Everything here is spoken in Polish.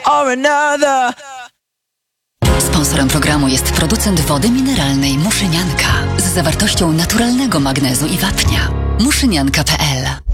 or another. Sponsorem programu jest producent wody mineralnej Muszynianka z zawartością naturalnego magnezu i wapnia. Muszynianka.pl